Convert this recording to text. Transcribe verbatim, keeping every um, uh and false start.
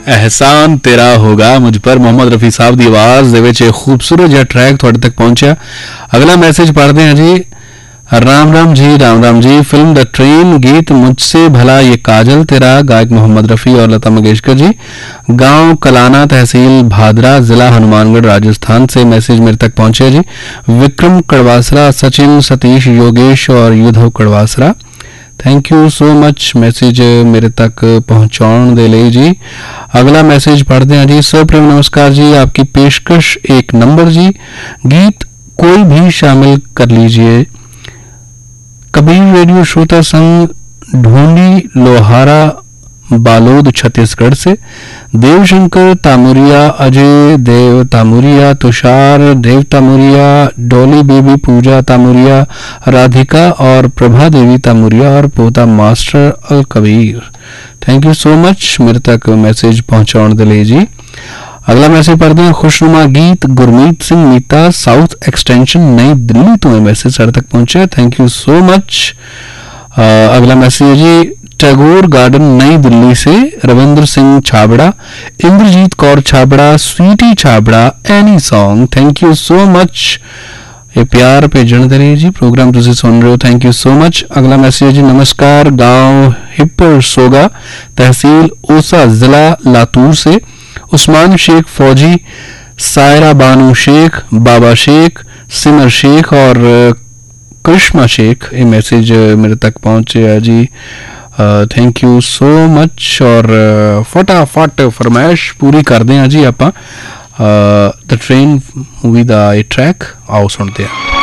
एहसान तेरा होगा मुझ पर मोहम्मद रफी साहब की आवाज़ ਦੇ ਵਿੱਚ खूबसूरत ਜਿਹਾ ट्रैक ਤੁਹਾਡੇ तक पहुंचा। अगला मैसेज पढ़ते हैं जी। Ram Ram ji, Ram Ram ji. Film the train, गीत मुझसे भला ये काजल तेरा, गायक मोहम्मद रफ़ी और लता मंगेशकर जी। गांव कलाना, तहसील भादरा, जिला हनुमानगढ़, राजस्थान से मैसेज मेरे तक पहुंचे जी। विक्रम कड़वासरा, सचिन, सतीश, योगेश और युद्धव Kadwasara, thank you so much message मेरे तक पहुंचाने दे लिए जी। अगला मैसेज पढ़ते हैं जी। सप्रेम नमस्कार जी, आपकी पेशकश एक नंबर जी। गीत कोई भी शामिल कर लीजिए। कबीर रेडियो श्रोता संघ, ढूंढी लोहारा, बालोद छत्तीसगढ़ से। देवशंकर तामुरिया, अजय देव तामुरिया, तुषार देव तामुरिया, डोली बेबी, पूजा तामुरिया, राधिका और प्रभा देवी तामुरिया और पोता master Al Kabir, thank you so much मेरे तक मैसेज पहुंचाने के लिए जी। अगला मैसेज पढ़ते हैं। खुशनुमा गीत, गुरमीत सिंह मीता, साउथ एक्सटेंशन, नई दिल्ली तो मैसेज साढ़े तक पहुंचे, थैंक यू सो मच। अगला मैसेज जी। टैगोर गार्डन, नई दिल्ली से Ravindra Singh Chhabra, Indrajit Kaur Chhabra, Sweety Chhabra, any song, thank you so much ये प्यार भेजने के लिए जी। प्रोग्राम तुम सुन रहे हो, थैंक यू सो मच। अगला मैसेज जी। नमस्कार, गांव हिप्पर सोगा, तहसील ओसा, जिला लातूर से उस्मान शेख फौजी, सायरा बानू शेख, बाबा शेख, सिमर शेख और करिश्मा शेख, ये मैसेज मेरे तक पहुंचे जी। Thank you so much. और फटाफट फरमाइश पूरी कर दें जी। आप द ट्रेन मूवी का ये ट्रैक आओ सुनते हैं।